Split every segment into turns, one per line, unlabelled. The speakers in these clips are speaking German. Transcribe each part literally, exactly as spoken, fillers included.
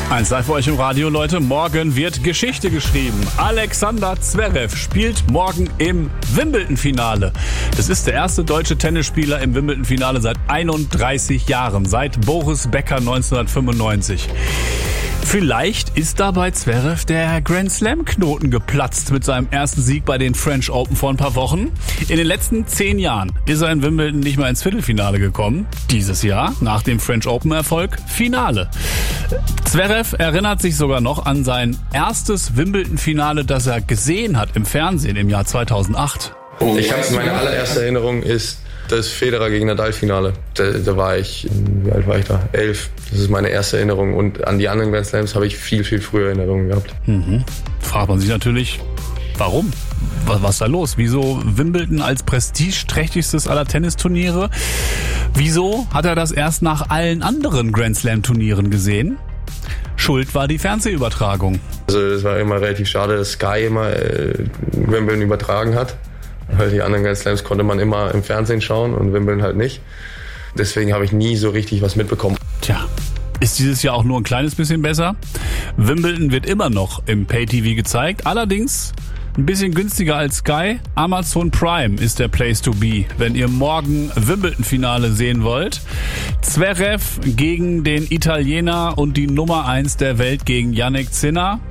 Eins live für euch im Radio, Leute. Morgen wird Geschichte geschrieben. Alexander Zverev spielt morgen im Wimbledon-Finale. Das ist der erste deutsche Tennisspieler im Wimbledon-Finale seit einunddreißig Jahren, seit Boris Becker neunzehnhundertfünfundneunzig. Vielleicht ist da bei Zverev der Grand Slam-Knoten geplatzt mit seinem ersten Sieg bei den French Open vor ein paar Wochen. In den letzten zehn Jahren ist er in Wimbledon nicht mal ins Viertelfinale gekommen. Dieses Jahr, nach dem French Open-Erfolg, Finale. Zverev erinnert sich sogar noch an sein erstes Wimbledon-Finale, das er gesehen hat im Fernsehen im Jahr zweitausendacht.
Ich habe meine allererste Erinnerung ist das Federer gegen Nadal-Finale. Da, da war ich, wie alt war ich da? Elf. Das ist meine erste Erinnerung. Und an die anderen Grand Slams habe ich viel, viel früher Erinnerungen gehabt.
Mhm. Fragt man sich natürlich, warum? Was, was ist da los? Wieso Wimbledon als prestigeträchtigstes aller Tennisturniere? Wieso hat er das erst nach allen anderen Grand Slam-Turnieren gesehen? Schuld war die Fernsehübertragung.
Also es war immer relativ schade, dass Sky immer äh, Wimbledon übertragen hat. Weil die anderen Grand Slams konnte man immer im Fernsehen schauen und Wimbledon halt nicht. Deswegen habe ich nie so richtig was mitbekommen.
Tja, ist dieses Jahr auch nur ein kleines bisschen besser. Wimbledon wird immer noch im Pay-T V gezeigt, allerdings ein bisschen günstiger als Sky. Amazon Prime ist der Place to be, wenn ihr morgen Wimbledon-Finale sehen wollt. Zverev gegen den Italiener und die Nummer eins der Welt gegen Jannik Sinner.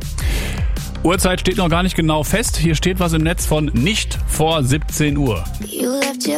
Uhrzeit steht noch gar nicht genau fest. Hier steht was im Netz von nicht vor siebzehn Uhr.